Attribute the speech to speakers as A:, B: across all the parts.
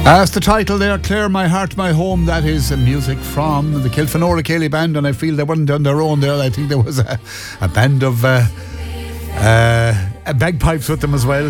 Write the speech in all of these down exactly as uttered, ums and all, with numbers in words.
A: As the title there, Clare, My Heart, My Home, that is music from the Kilfenora Cayley Band, and I feel they weren't on their own there. I think there was a, a band of uh, uh, bagpipes with them as well.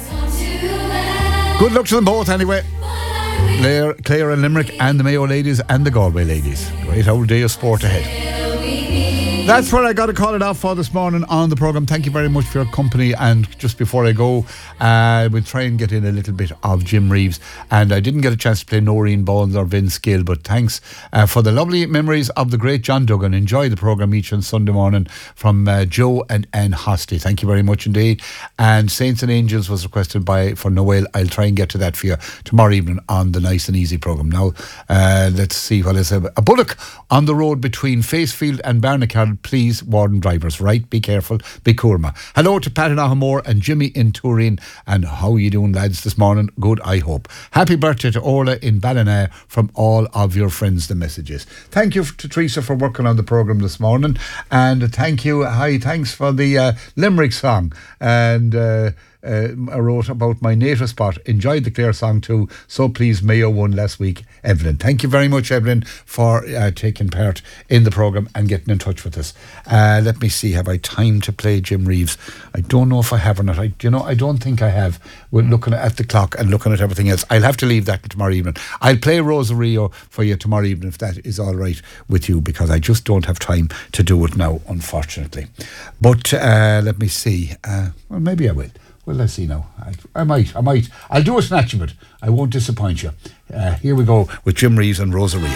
A: Good luck to them both anyway. Clare, Clare and Limerick and the Mayo ladies and the Galway ladies. Great old day of sport ahead. That's where I got to call it off for this morning on the programme. Thank you very much for your company. And just before I go, uh, we'll try and get in a little bit of Jim Reeves. And I didn't get a chance to play Noreen Bones or Vince Gill, but thanks uh, for the lovely memories of the great John Duggan. Enjoy the programme each on Sunday morning from uh, Joe and Anne Hosty. Thank you very much indeed. And Saints and Angels was requested by for Noel. I'll try and get to that for you tomorrow evening on the Nice and Easy programme. Now, uh, let's see what is a, a bullock on the road between Facefield and Barnacarl. Please, warn drivers, right? Be careful, be Coorma. Hello to Pat in Ahamore and Jimmy in Turin. And how are you doing, lads, this morning? Good, I hope. Happy birthday to Orla in Ballina from all of your friends, the messages. Thank you to Teresa for working on the programme this morning. And thank you, hi, thanks for the uh, Limerick song. And uh, uh, I wrote about my native spot. Enjoyed the Clare song too. So please, Mayo won last week. Evelyn, thank you very much, Evelyn, for uh, taking part in the programme and getting in touch with us. Uh, let me see, have I time to play Jim Reeves? I don't know if I have or not. I, you know, I don't think I have. We're looking at the clock and looking at everything else. I'll have to leave that tomorrow evening. I'll play Rosario for you tomorrow evening if that is all right with you, because I just don't have time to do it now, unfortunately. But uh, let me see. Uh, well, maybe I will. Well, let's see now. I, I might, I might. I'll do a snatch of it. I won't disappoint you. Uh, here we go with Jim Reeves and Rosario.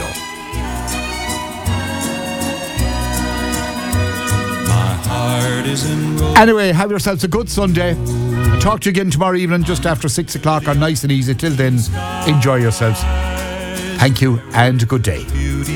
B: My heart is in Ro-
A: Anyway, have yourselves a good Sunday. I'll talk to you again tomorrow evening just after six o'clock on Nice and Easy. Till then, enjoy yourselves. Thank you and good day.